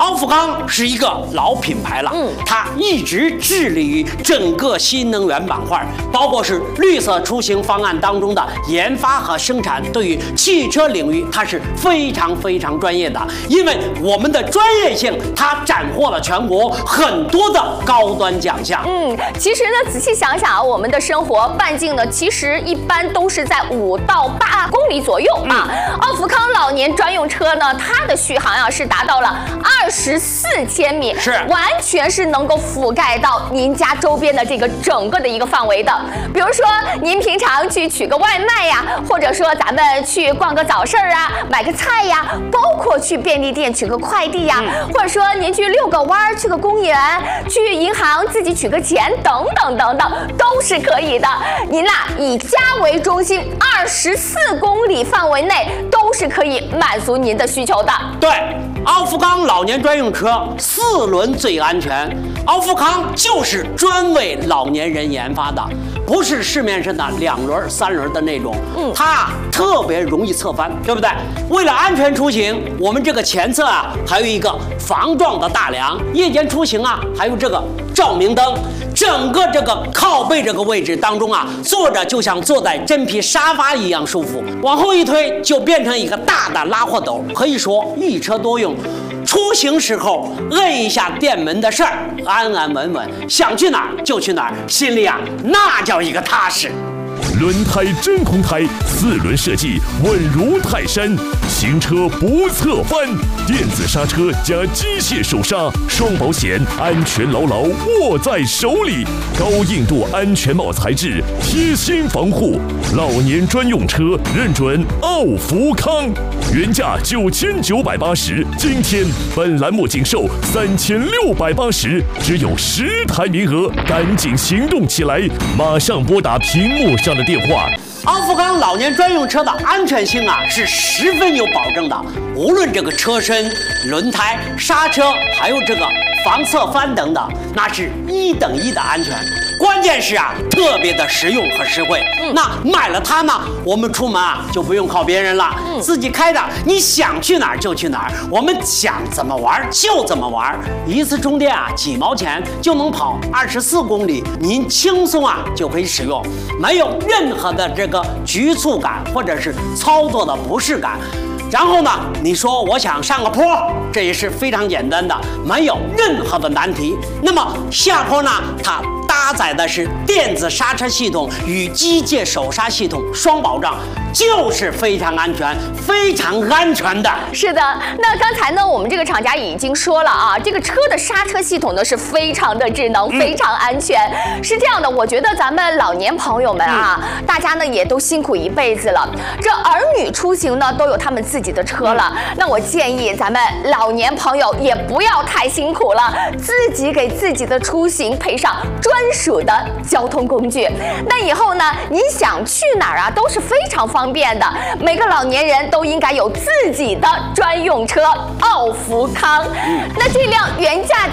奥富康是一个老品牌了，它一直致力于整个新能源板块，包括是绿色出行方案当中的研发和生产，对于汽车领域它是非常专业的。因为我们的专业性，它斩获了全国很多的高端奖项。 其实呢，仔细想想啊，我们的生活半径呢，其实一般都是在5到8公里左右啊。奥富康老年专用车呢，它的续航啊是达到了24千米， 是完全是能够覆盖到您家周边的这个整个的一个范围的。比如说您平常去取个外卖呀，或者说咱们去逛个早市啊，买个菜呀，包括去便利店取个快递呀，或者说您去遛个弯儿，去个公园，去银行自己取个钱，等等，都是可以的。您以家为中心，24公里范围内都是可以满足您的需求的。 对，奥富康老年专用车4轮最安全，奥富康就是专为老年人研发的，不是市面上的2轮、3轮的那种，它特别容易侧翻，对不对？为了安全出行，我们这个前侧啊还有一个防撞的大梁，夜间出行啊还有这个照明灯，整个这个靠背这个位置当中啊，坐着就像坐在真皮沙发一样舒服，往后一推就变成一个大的拉货斗，可以说一车多用。出行时候摁一下电门的事儿，安安稳稳，想去哪儿就去哪儿，心里啊那叫一个踏实。 轮胎真空胎，4轮设计稳如泰山，行车不侧翻，电子刹车加机械手刹，双保险，安全牢牢握在手里，高硬度安全帽材质，贴心防护，老年专用车认准奥富康，原价9980，今天本栏目仅售3680，只有10台名额，赶紧行动起来，马上拨打屏幕上的电话。 奥富康老年专用车的安全性啊是十分有保证的，无论这个车身、轮胎、刹车，还有这个防侧翻等等，那是1等1的安全。关键是啊，特别的实用和实惠。那买了它呢，我们出门啊就不用靠别人了，自己开着，你想去哪儿就去哪儿，我们想怎么玩就怎么玩。一次充电啊几毛钱就能跑24公里，您轻松啊就可以使用，没有任何的这个局促感或者是操作的不适感。然后呢，你说我想上个坡，这也是非常简单的，没有任何的难题。那么下坡呢，它搭载的是电子刹车系统与机械手刹系统双保障，就是非常安全的。 是的，那刚才呢，我们这个厂家已经说了啊，这个车的刹车系统呢是非常的智能，非常安全。是这样的，我觉得咱们老年朋友们啊，大家呢也都辛苦一辈子了，这儿女出行呢都有他们自己的车了，那我建议咱们老年朋友也不要太辛苦了，自己给自己的出行配上专属的交通工具。那以后呢，您想去哪儿啊，都是非常方便的。每个老年人都应该有自己的专用车奥富康。那这辆原价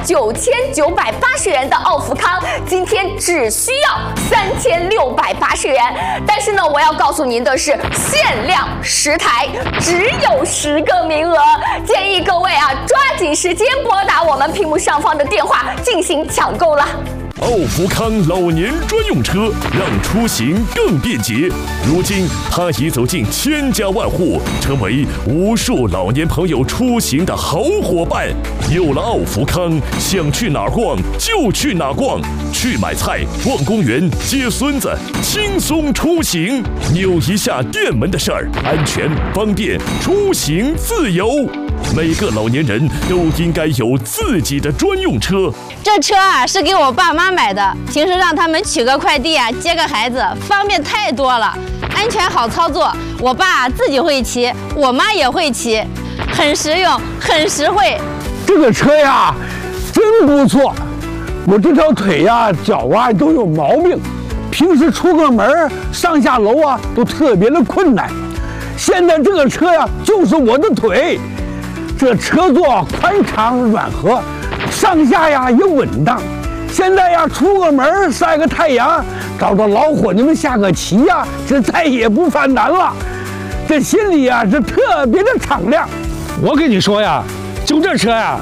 9980元的奥富康，今天只需要3680元。但是呢，我要告诉您的是，限量10台，只有10个名额，建议各位啊，抓紧时间拨打我们屏幕上方的电话进行抢购了。 奥富康老年专用车，让出行更便捷。如今，它已走进千家万户，成为无数老年朋友出行的好伙伴。有了奥富康，想去哪儿逛就去哪儿逛，去买菜、逛公园、接孙子，轻松出行。扭一下电门的事儿，安全方便，出行自由。每个老年人都应该有自己的专用车。 这车啊是给我爸妈买的，平时让他们取个快递啊，接个孩子，方便太多了，安全好操作。我爸自己会骑，我妈也会骑，很实用，很实惠。 这个车呀，真不错。我这条腿呀、脚啊都有毛病，平时出个门、上下楼啊都特别的困难。现在这个车呀，就是我的腿。这车座宽敞软和，上下呀也稳当。现在呀，出个门晒个太阳，找着老伙计们下个棋呀，这再也不犯难了。这心里呀是特别的敞亮。我跟你说呀，就这车呀，